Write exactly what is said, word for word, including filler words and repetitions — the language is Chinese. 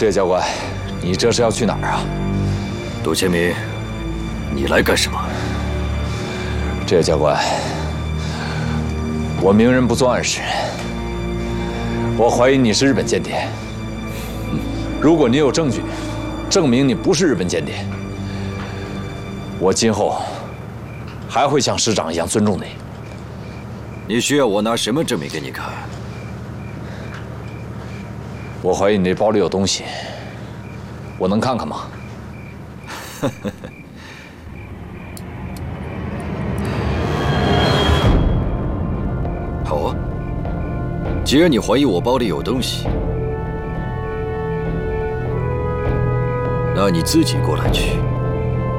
这教官，你这是要去哪儿啊？ 杜千明，你来干什么？ 这教官，我明人不做暗事，我怀疑你是日本间谍。如果你有证据证明你不是日本间谍，我今后还会像师长一样尊重你。 你需要我拿什么证明给你看？ 我怀疑你这包里有东西，我能看看吗？ 好啊，既然你怀疑我包里有东西，那你自己过来取。